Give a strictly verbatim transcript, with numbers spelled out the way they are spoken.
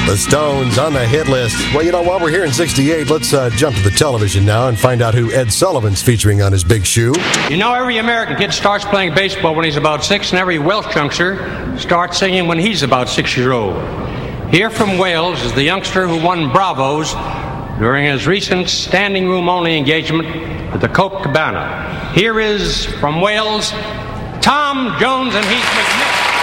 The Stones on the hit list. Well, you know, while we're here in sixty-eight, let's uh, jump to the television now and find out who Ed Sullivan's featuring on his big shoe. You know, every American kid starts playing baseball when he's about six, and every Welsh youngster starts singing when he's about six years old. Here from Wales is the youngster who won Bravos during his recent standing room only engagement at the Coke Cabana. Here is, from Wales, Tom Jones and Heath McNish.